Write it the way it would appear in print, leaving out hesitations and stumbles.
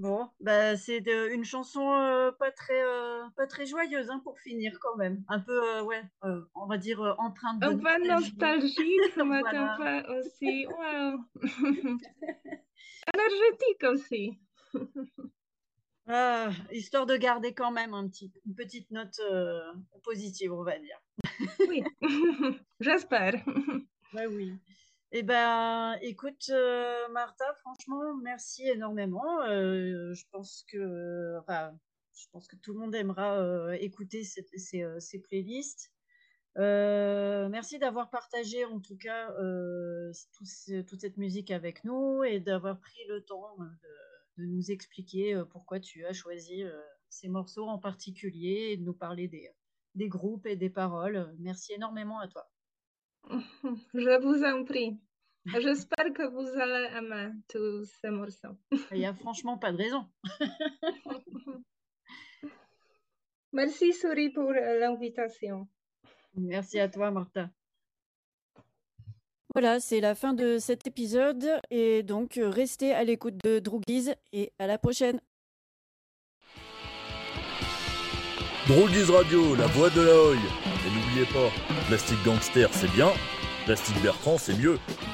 Bon, bah, c'est une chanson pas très joyeuse hein, pour finir quand même. Un peu, ouais, on va dire empreinte de Un peu nostalgie. nostalgique ce matin Voilà. pas aussi. Wow. Énergétique aussi. Ah, histoire de garder quand même une petite note positive, on va dire. Oui, j'espère. Ouais, oui. Eh ben, écoute, Martha, franchement, merci énormément. Enfin, je pense que tout le monde aimera écouter ces playlists. Merci d'avoir partagé en tout cas toute cette musique avec nous et d'avoir pris le temps de nous expliquer pourquoi tu as choisi ces morceaux en particulier et de nous parler des groupes et des paroles. Merci énormément à toi. Je vous en prie. J'espère que vous allez aimer tous ces morceaux. Il n'y a franchement pas de raison. Merci, Souris, pour l'invitation. Merci à toi, Martha. Voilà, c'est la fin de cet épisode et donc restez à l'écoute de Droogies et à la prochaine. Droguise Radio, la voix de la Hoy. Et n'oubliez pas, Plastique Gangster c'est bien, Plastique Bertrand c'est mieux.